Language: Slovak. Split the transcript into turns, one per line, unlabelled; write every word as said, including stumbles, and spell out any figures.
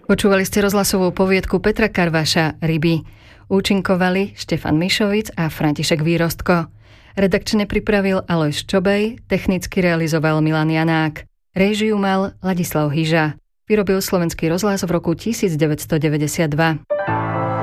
Počúvali ste rozhlasovú poviedku Petra Karvaša Ryby. Účinkovali Štefan Mišovic a František Výrostko. Redakčne pripravil Alojz Čobej, technicky realizoval Milan Janák. Réžiu mal Ladislav Hyža. Vyrobil Slovenský rozhlas v roku devätnásťstodeväťdesiatdva.